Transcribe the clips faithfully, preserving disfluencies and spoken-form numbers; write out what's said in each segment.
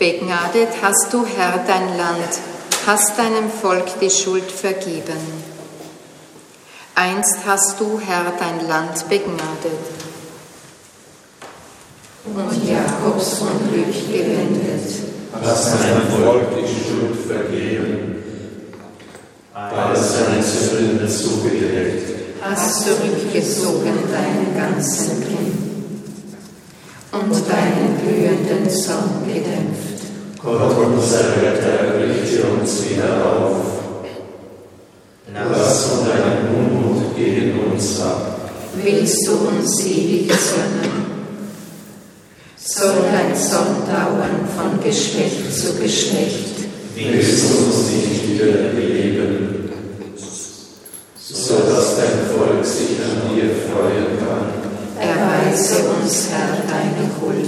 Begnadet hast du, Herr, dein Land, hast deinem Volk die Schuld vergeben. Einst hast du, Herr, dein Land begnadet und Jakobs Unglück gewendet. Hast deinem Volk die Schuld vergeben, all seine Sünden zugedeckt. Hast zurückgezogen deinen ganzen Grimm und deinen glühenden Zorn gedämpft. Gott, unser Retter, richte uns wieder auf. Lass von deinem Unmut gegen uns ab. Willst du uns ewig zürnen? Soll dein Zorn dauern von Geschlecht zu Geschlecht? Willst du uns nicht wieder beleben, so dass dein Volk sich an dir freuen kann? Erweise uns, Herr, deine Huld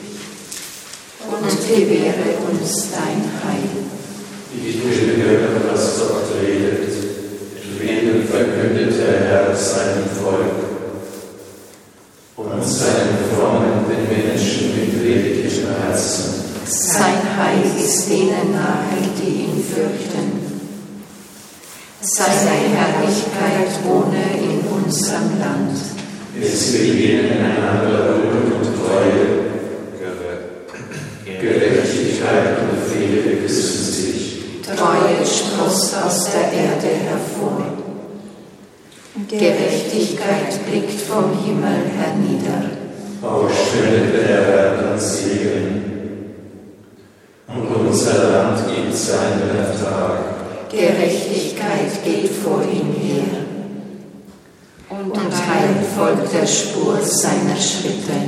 und gewähre uns dein Heil. Ich will hören, was Gott redet. Frieden verkündet der Herr seinem Volk und seinen frommen den Menschen mit redlichem Herzen. Sein Heil ist denen nahe, die ihn fürchten. Seine Herrlichkeit wohne in unserem Land. Es begegnen einander Huld und Treue, Gerechtigkeit und Friede küssen sich. Treue sproßt aus der Erde hervor. Gerechtigkeit blickt vom Himmel hernieder. Ausstellt der Herr dann Segen, und unser Land gibt seinen Ertrag. Gerechtigkeit geht vor ihm her, und Heil folgt der Spur seiner Schritte.